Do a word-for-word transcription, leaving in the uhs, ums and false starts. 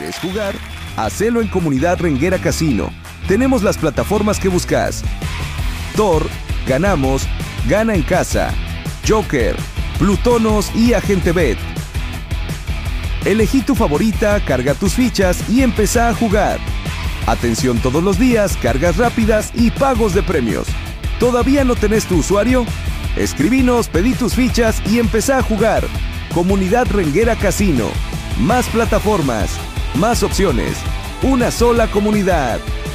¿Quieres jugar? Hacelo en Comunidad Renguera Casino. Tenemos las plataformas que buscas: Thor, Ganamos, Gana en Casa, Joker, Plutonos y Agente Bet. Elegí tu favorita, carga tus fichas y empezá a jugar. Atención todos los días, cargas rápidas y pagos de premios. ¿Todavía no tenés tu usuario? Escribinos, pedí tus fichas y empezá a jugar. Comunidad Renguera Casino. Más plataformas, más opciones. Una sola comunidad.